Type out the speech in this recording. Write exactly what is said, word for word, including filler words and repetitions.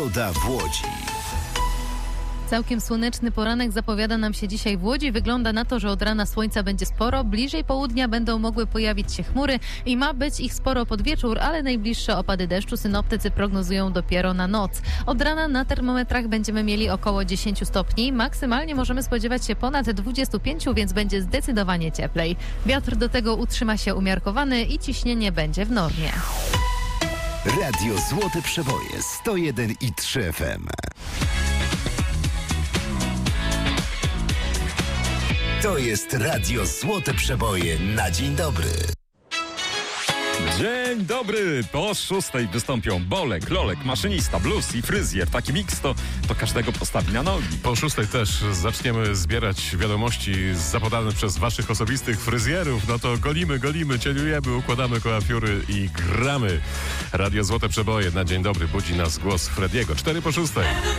Pogoda w Łodzi. Całkiem słoneczny poranek zapowiada nam się dzisiaj w Łodzi. Wygląda na to, że od rana słońca będzie sporo. Bliżej południa będą mogły pojawić się chmury i ma być ich sporo pod wieczór, ale najbliższe opady deszczu synoptycy prognozują dopiero na noc. Od rana na termometrach będziemy mieli około dziesięć stopni. Maksymalnie możemy spodziewać się ponad dwadzieścia pięć, więc będzie zdecydowanie cieplej. Wiatr do tego utrzyma się umiarkowany i ciśnienie będzie w normie. Radio Złote Przeboje sto jeden i trzy F M. To jest Radio Złote Przeboje na dzień dobry. Dzień dobry! Po szóstej wystąpią Bolek, Lolek, maszynista, blues i fryzjer. Taki miks to, to każdego postawi na nogi. Po szóstej też zaczniemy zbierać wiadomości zapodane przez waszych osobistych fryzjerów. No to golimy, golimy, cieniujemy, układamy koafiury i gramy. Radio Złote Przeboje na dzień dobry. Budzi nas głos Frediego. Cztery po szóstej.